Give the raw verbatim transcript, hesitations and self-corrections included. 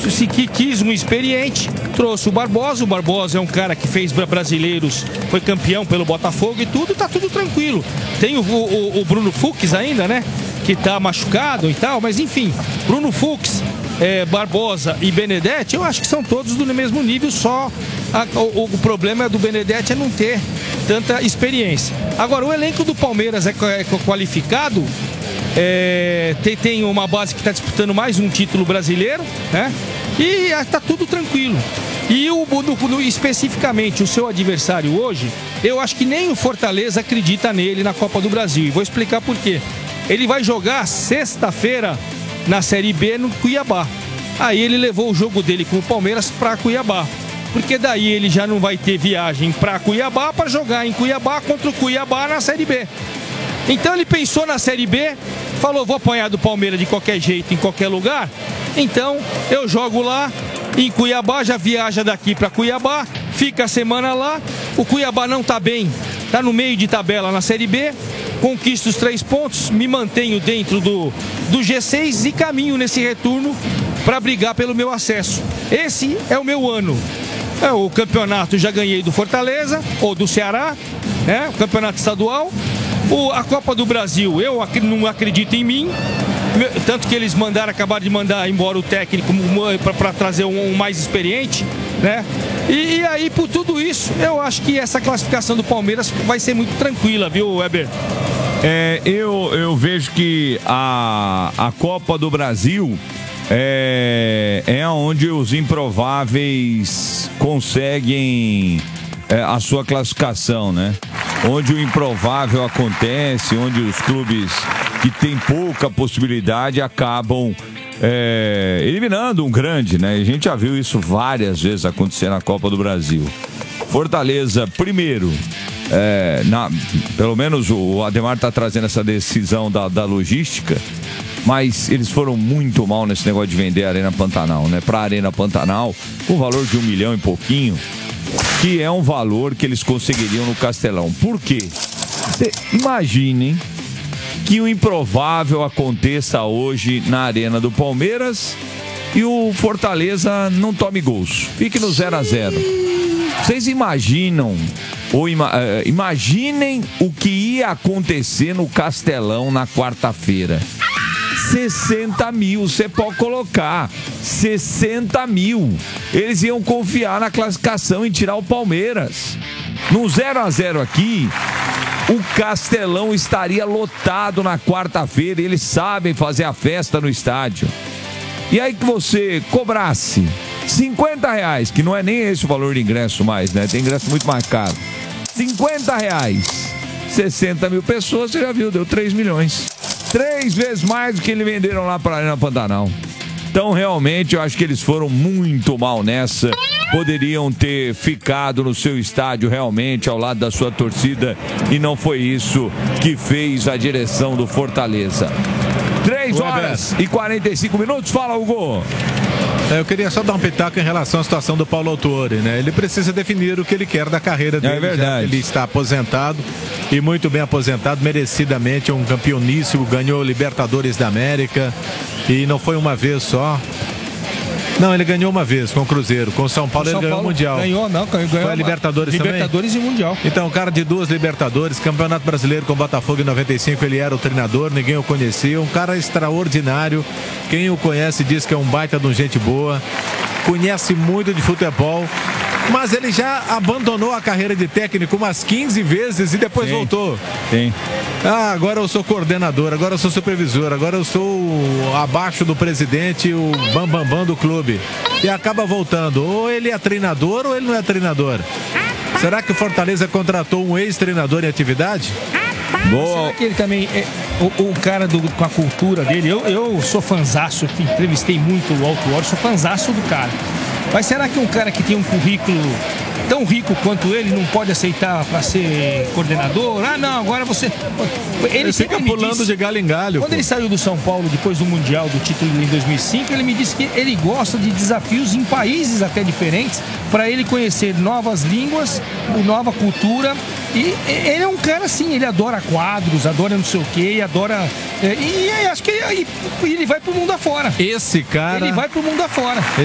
se que quis um experiente, trouxe o Barbosa. O Barbosa é um cara que fez brasileiros, foi campeão pelo Botafogo e tudo, tá tudo tranquilo. Tem o, o, o Bruno Fux ainda, né? Que tá machucado e tal, mas enfim, Bruno Fux, é, Barbosa e Benedetti, eu acho que são todos do mesmo nível, só a, o, o problema do Benedetti é não ter tanta experiência. Agora, o elenco do Palmeiras é, é qualificado, é, tem, tem uma base que está disputando mais um título brasileiro, né? E está tudo tranquilo. E o, no, no, especificamente o seu adversário hoje, eu acho que nem o Fortaleza acredita nele na Copa do Brasil. E vou explicar por quê. Ele vai jogar sexta-feira na Série B no Cuiabá. Aí ele levou o jogo dele com o Palmeiras para Cuiabá. Porque daí ele já não vai ter viagem para Cuiabá para jogar em Cuiabá contra o Cuiabá na Série B. Então ele pensou na Série B, falou, vou apanhar do Palmeiras de qualquer jeito, em qualquer lugar. Então eu jogo lá em Cuiabá, já viaja daqui para Cuiabá, fica a semana lá. O Cuiabá não está bem, está no meio de tabela na Série B. Conquisto os três pontos, me mantenho dentro do, do G seis e caminho nesse retorno para brigar pelo meu acesso. Esse é o meu ano. É, o campeonato já ganhei do Fortaleza, ou do Ceará, né? O campeonato estadual. O, a Copa do Brasil, eu ac- não acredito em mim. Tanto que eles mandaram, acabaram de mandar embora o técnico para trazer um, um mais experiente, né? E, e aí, por tudo isso, eu acho que essa classificação do Palmeiras vai ser muito tranquila, viu, Weber? É, eu, eu vejo que a, a Copa do Brasil é, é onde os improváveis conseguem é, a sua classificação, né? Onde o improvável acontece, onde os clubes que têm pouca possibilidade acabam é, eliminando um grande, né? A gente já viu isso várias vezes acontecer na Copa do Brasil. Fortaleza, primeiro, é, na, pelo menos o Ademar está trazendo essa decisão da, da logística, mas eles foram muito mal nesse negócio de vender a Arena Pantanal, né? Para a Arena Pantanal, o valor de um milhão e pouquinho, que é um valor que eles conseguiriam no Castelão. Por quê? Cê, imaginem que o improvável aconteça hoje na Arena do Palmeiras e o Fortaleza não tome gols. Fique no zero a zero. Vocês imaginam, ou ima, uh, imaginem o que ia acontecer no Castelão na quarta-feira. sessenta mil, você pode colocar. sessenta mil. Eles iam confiar na classificação e tirar o Palmeiras. No zero a zero aqui, o Castelão estaria lotado na quarta-feira. Eles sabem fazer a festa no estádio. E aí que você cobrasse cinquenta reais, que não é nem esse o valor de ingresso mais, né? Tem ingresso muito mais caro. cinquenta reais, sessenta mil pessoas, você já viu, deu três milhões. Três vezes mais do que eles venderam lá para a Arena Pantanal. Então, realmente, eu acho que eles foram muito mal nessa. Poderiam ter ficado no seu estádio, realmente, ao lado da sua torcida. E não foi isso que fez a direção do Fortaleza. três horas e quarenta e cinco minutos. Fala, Hugo. Eu queria só dar um pitaco em relação à situação do Paulo Autuori, né? Ele precisa definir o que ele quer da carreira dele. É verdade. Ele está aposentado e muito bem aposentado, merecidamente, é um campeoníssimo, ganhou Libertadores da América e não foi uma vez só. Não, ele ganhou uma vez com o Cruzeiro. Com o São Paulo, São ele ganhou o Mundial. Ganhou, não, ganhou. Foi a Libertadores, Libertadores também? e Mundial. Então, cara de duas Libertadores, Campeonato Brasileiro com o Botafogo em noventa e cinco, ele era o treinador, ninguém o conhecia. Um cara extraordinário. Quem o conhece diz que é um baita de um gente boa. Conhece muito de futebol. Mas ele já abandonou a carreira de técnico umas quinze vezes e depois Sim. voltou. Sim. Ah, agora eu sou coordenador, agora eu sou supervisor, agora eu sou abaixo do presidente, o bambambam bam, bam do clube. E acaba voltando. Ou ele é treinador ou ele não é treinador. Será que o Fortaleza contratou um ex-treinador em atividade? Boa. Será que ele também é o, o cara do, com a cultura dele? Eu, eu sou fanzaço, entrevistei muito o Autuori, sou fanzaço do cara. Mas será que um cara que tem um currículo tão rico quanto ele não pode aceitar para ser coordenador? Ah, não, agora você... Ele, ele fica pulando disse, de galho em galho. Quando pô. ele saiu do São Paulo depois do Mundial, do título em dois mil e cinco, ele me disse que ele gosta de desafios em países até diferentes para ele conhecer novas línguas, nova cultura. E ele é um cara assim, ele adora quadros, adora não sei o que, adora... E, e acho que ele, ele vai pro mundo afora. Esse cara... Ele vai pro mundo afora.